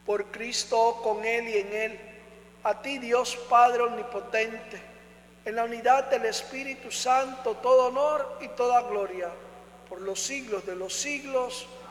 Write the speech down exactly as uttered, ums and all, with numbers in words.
Por Cristo, con Él y en Él, a ti Dios Padre Omnipotente, en la unidad del Espíritu Santo, todo honor y toda gloria, por los siglos de los siglos.